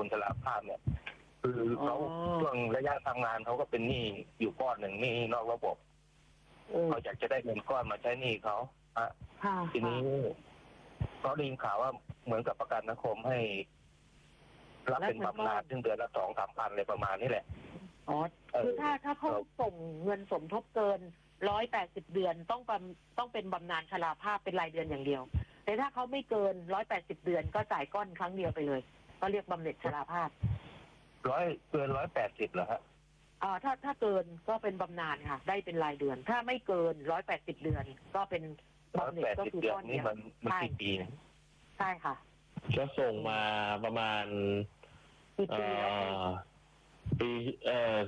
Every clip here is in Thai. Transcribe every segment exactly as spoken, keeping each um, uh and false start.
ทุนชราภาพเนี่ยคือเขาช่วงระยะทำงานเขาก็เป็นหนี้อยู่ก้อนหนึ่งหนี้นอกระบบเขาอยากจะได้เงินก้อนมาใช้หนี้เขาอ่ะทีนี้เขาได้ยินข่าวว่าเหมือนกับประกันสังคมให้รับเป็นบำนาญถึงเดือนละสองสามพันเลยประมาณนี้แหละอ๋อคือถ้าถ้าเขาส่งเงินสมทบเกินร้อยแปดสิบเดือนต้องต้องเป็นบำนาญชราภาพเป็นรายเดือนอย่างเดียวแต่ถ้าเขาไม่เกินร้อยแปดสิบเดือนก็จ่ายก้อนครั้งเดียวไปเลยก็เรียกบำเหน็จชราภาพร้อยเกินร้อยแปดสิบเหรอฮะอ่าถ้าถ้าเกินก็เป็นบำนาญค่ะได้เป็นรายเดือนถ้าไม่เกินร้อยแปดสิบเดือนก็เป็นบำเหน็จก็คือก้อนเดียวมันมันกี่ปีนะใช่ค่ะก็ส่งมาประมาณกี่ปีแล้วปีเอ่อ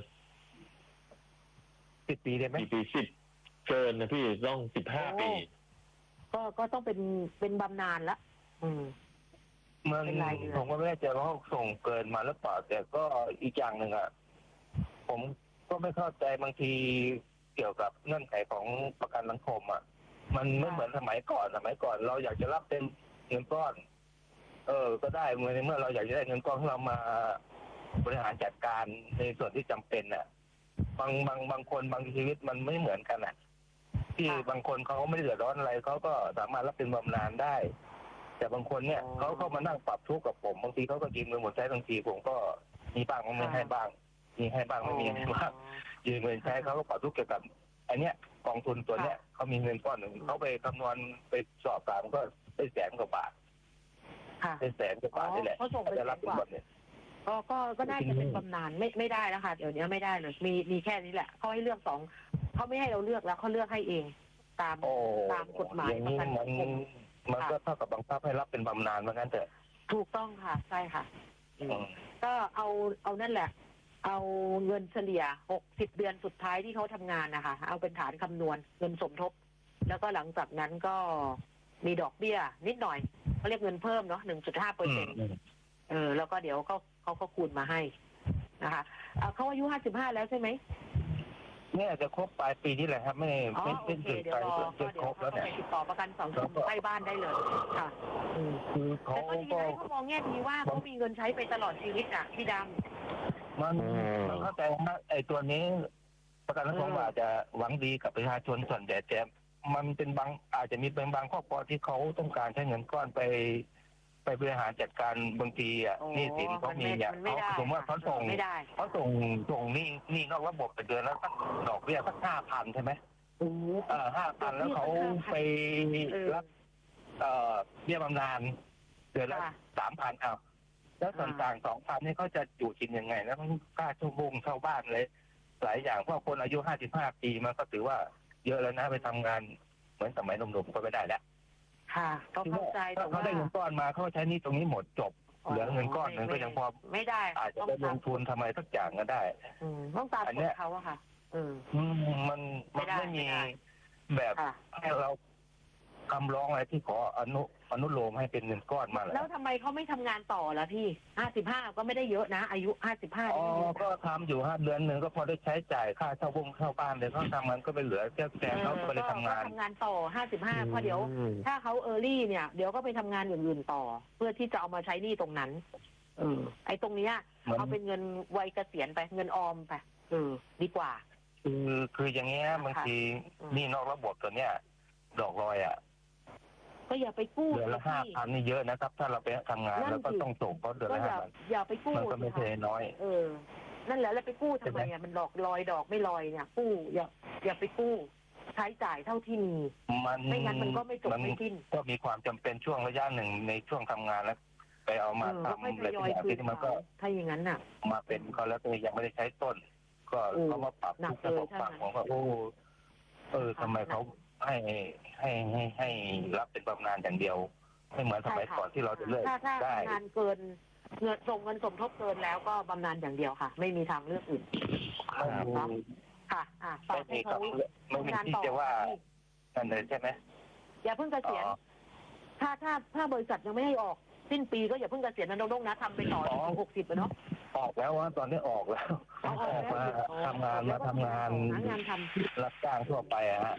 สิบปีได้ไหมปีสิบเกินนะพี่ต้องสิบห้าปีก็ก็ต้องเป็นเป็นบำนาญละอืมเมื่อผมก็ไม่แน่ใจว่าเขาส่งเกินมาหรือเปล่าแต่ก็อีกอย่างหนึ่งอ่ะผมก็ไม่เข้าใจบางทีเกี่ยวกับเงื่อนไขของประกันสังคมอ่ะมันไม่เหมือนสมัยก่อนสมัยก่อนเราอยากจะรับเป็นเงินก้อนเออก็ได้เมื่อเมื่อเราอยากจะได้เงินก้อนเรามาบริหารจัดการในส่วนที่จำเป็นอ่ะบางบางบางคนบางชีวิตมันไม่เหมือนกันอ่ะที่บางคนเขาไม่เดือดร้อนอะไรเขาก็สามารถรับเป็นบำนาญได้แต่บางคนเนี่ยเขาเข้ามานั่งปรับทุกข์กับผมบางทีเขาก็ยืมเงินหมดใช้บางทีผมก็มีบ้างไม่ให้บ้างมีให้บ้างไม่มีให้บ้างยืมเงินใช้เขาก็ปรับทุกข์เกี่ยวกับอันเนี้ยกองทุนตัวเนี้ยเขามีเงินก้อนหนึ่งเขาไปคำนวณไปสอบถามก็ได้แสนกว่าบาทได้แสนกว่าบาทนี่แหละเขาส่งไปจะรับเป็นแบบนี้ก็ก็ก็น่าจะเป็นบำนาญไม่ไม่ได้แล้วค่ะเดี๋ยวนี้ไม่ได้เลยมีมีแค่นี้แหละเขาให้เลือกสองเขาไม่ให้เราเลือกแล้วเขาเลือกให้เองตามตามกฎหมายประกันสังคมมันก็เท่ากับบังคับให้รับเป็นบำนาญเหมือนกันเถอะถูกต้องค่ะใช่ค่ะก็เอาเอานั่นแหละเอาเงินเฉลี่ยหกสิบเดือนสุดท้ายที่เขาทำงานนะคะเอาเป็นฐานคำนวณเงินสมทบแล้วก็หลังจากนั้นก็มีดอกเบี้ยนิดหน่อยเขาเรียกเงินเพิ่มเนาะหนึ่งจุดห้าเปอร์เซ็นต์เออแล้วก็เดี๋ยวเขาเขาก็คูณมาให้นะคะเขาอายุห้าสิบห้าแล้วใช่ไหมเนี่ยจะครบปลายปีนี้แหละครับไม่ไม่เป็นถึงไปจะครบแล้วเนี่ยติดต่อประกันสังคมใกล้บ้านได้เลยค่ะคือเขาก็เขามองแง่ดีว่าเขามีเงินใช้ไปตลอดชีวิตอ่ะพี่ดำมันมันเข้าใจว่าไอ้ตัวนี้ประกันสังคมอาจจะหวังดีกับประชาชนส่วนใหญ่แต่มันเป็นบางอาจจะมีเป็นบางครอบครัวที่เขาต้องการใช้เงินก้อนไปไปบริหารจัดการบางทีอ่ะนี่สินเขามีเนี่ยเขาสมมติว่าเขาส่งเขาส่งส่งนี่นี่นอกระบบไปเดือนแล้วสักดอกเบี้ยสักห้าพันใช่ไหมเออห้าพันแล้วเขาไปรับเอ่อเบี้ยบำนาญเดือนละสามพันเอาแล้วส่วนต่างสองพันนี่เขาจะอยู่กินยังไงแล้วค่าชั่วโมงเช่าบ้านเลยหลายอย่างเพราะคนอายุห้าสิบห้าปีมันก็ถือว่าเยอะแล้วนะไปทำงานเหมือนสมัยหนุ่มๆก็ไม่ได้แล้วค่ะเขาเข้าใจแต่ว่าเขาได้เงินก้อนมาเขาใช้นี่ตรงนี้หมดจบเหลือเงินก้อนนึงก็ยังพอไม่ได้อาจจะได้ลงทุนทำไมสักอย่างก็ได้ต้องตามกฎเขาอะค่ะเออมันมันไม่มีแบบให้เราคำร้องอะไรที่ขออนุอนุโลมให้เป็นเงินก้อนมาแล้วทำไมเขาไม่ทำงานต่อล่ะพี่ห้าสิบห้าก็ไม่ได้เยอะนะอายุห้าสิบห้าอ๋อก็ทำอยู่ห้าเดือนหนึ่งก็พอได้ใช้จ่ายค่าเช่าบ้านเช่าบ้านเลยเขาทำงานก็ไปเหลือแค่แค่เขาก็เลยทำงานทำงานต่อห้าสิบห้าเพราะเดี๋ยวถ้าเขาเออร์ลี่เนี่ยเดี๋ยวก็ไปทำงานอย่างอื่นต่อเพื่อที่จะเอามาใช้หนี้ตรงนั้นเออไอ้ตรงเนี้ยเอาเป็นเงินวัยเกษียณไปเงินออมไปเออดีกว่าคือคืออย่างเงี้ยบางทีนี่นอกระบบตัวเนี้ยดอกลอยอ่ะก็อย่าไปกู้เดือนละห้าพันนี่เยอะนะครับถ้าเราไปทำงานแล้วก็ต้องส่งเขาเดือนละห้าพันอย่าไปกู้มันก็ไม่ใช่น้อยเออนั่นแหละแล้วไปกู้ทำไมอ่ะมันหลอกลอยดอกไม่ลอยเนี่ยกู้อย่าอย่าไปกู้ใช้จ่ายเท่าที่มีไม่งั้นมันก็ไม่จบไม่สิ้นก็มีความจำเป็นช่วงระยะหนึ่งในช่วงทำงานแล้วไปเอามาทำอะไรอย่างที่มันก็ถ้าอย่างนั้นน่ะมาเป็นเขาแล้วตัวยังไม่ได้ใช้ต้นก็เขามาปรับทุกระบบปรับของเขาโอ้เออทำไมเขาให้ให้ให้ให้รับเป็นบำนาญอย่างเดียวไม่เหมือนสมัยก่อนที่เราจะเลิกได้ถ้างานเกินเงินส่งเงินสมทบเกินแล้วก็บำนาญอย่างเดียวค่ะไม่มีทางเลือกอื่นค่ะอ่าต่อให้เขาไม่มีที่จะว่านั่นเลยใช่ไหมอย่าเพิ่งเกษียณถ้าถ้าถ้าบริษัทยังไม่ให้ออกสิ้นปีก็อย่าเพิ่งเกษียณนะน้องๆนะทำไปต่อหกสิบเนาะออกแล้วว่าตอนนี้ออกแล้วออกมาทำงานมาทำงานรับจ้างทั่วไปอะฮะ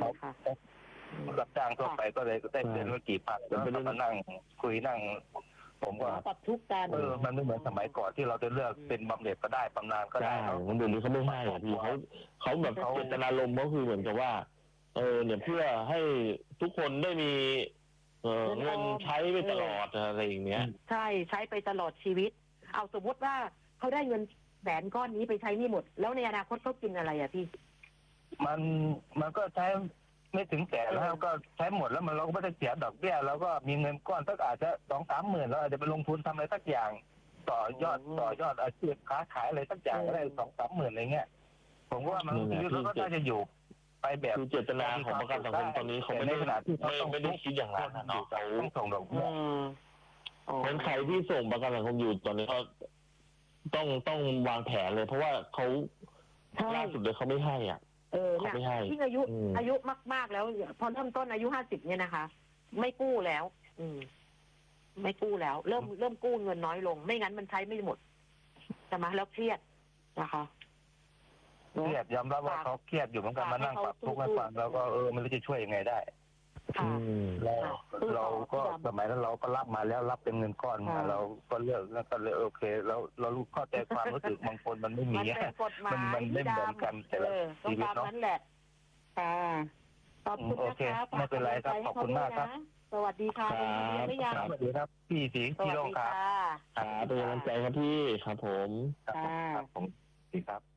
รับจ้างทั่วไปก็เลยได้เดือนละกี่พันแล้วก็มานั่งคุยนั่งผมก็ปรับทุกข์กันเออมันไม่เหมือนสมัยก่อนที่เราจะเลือกเป็นบำเหน็จก็ได้บำนาญก็ได้ใช่เนาะมันเดี๋ยวนี้เขาไม่ให้อะพี่เขาเขาแบบเขาเจตนารมณ์ก็คือเหมือนกับว่า เออเนี่ยเพื่อให้ทุกคนได้มี เออเงินใช้ไปตลอดอะไรอย่างเงี้ยใช่ใช้ไปตลอดชีวิต เอาสมมติว่าเขาได้เงินแสนก้อนนี้ไปใช้หนี่หมด แล้วในอนาคตเขากินอะไรอ่ะพี่มันมันก็ใช้ไม่ถึงแสนแล้วก็ใช้หมดแล้วมันเราก็ไม่ได้เสียดอกเบี้ยแล้วก็มีเงินก้อนสักอาจจะสองสามหมื่นแล้วอาจจะไปลงทุนทำอะไรสักอย่าง ต่อยอดอืมต่อยอดอาชีพค้าขายอะไรสักอย่างก็ได้สองสามหมื่นอะไรเงี้ยผมก็ว่ามันนั่นแหละชีวิตเขาก็ที่น่าจะอยู่ไปแบบคือเจตนาของประกันสังคมตอนนี้เขาไม่ในได้ขณะที่เขาไม่ต้องไม่ได้คิดอย่างนั้นนะเนาะเขาต้องส่งดอกอืเบี้ยมอ๋อเหมือนใครที่ส่งประกันสังคมอยู่ตอนนี้ก็ต้องต้องวางแผนเลย เพราะว่าเขาใช่ล่าสุดเลยเขาไม่ให้อ่ะเออเขาไม่เนี่ยให้ยิ่งอายุอืมอายุมาก ๆ แล้ว พอเริ่มต้นอายุห้าสิบเนี่ยนะคะ ไม่กู้แล้ว อืม ไม่กู้แล้ว เริ่มเริ่มกู้เงินน้อยลง ไม่งั้นมันใช้ไม่หมดใช่ไหมแล้วเครียดนะคะเครียดยอมรับว่าเขาเครียดอยู่เหมือนกันมานั่งปรับทุกข์ให้ฟังแล้วก็เออมันจะช่วยยังไงได้ค่ะอืมเราค่ะเราก็สมัยนั้นเราก็รับมาแล้วรับเป็นเงินก้อนมาค่ะเราก็เลือกแล้วก็เลยโอเค แล้วเรารู้เข้าใจความรู้สึกบางคนมันไม่มีมันเป็นกฎหมายมันมันไม่เหมือนกันแต่ละเออต้องชีวิตตามเนาะนั้นแหละค่ะขอบคุณโอนะเคคะไม่เป็นไรครับฝขอบคุณมากครับสวัสดีค่ะครับเรียนหรือยังสวัสดีครับ พี่สีสพี่วัสโลงดีครับค่ะครับเป็นกำลังใจครับพี่ครับผมครับผมครับผมสวัสดีครับ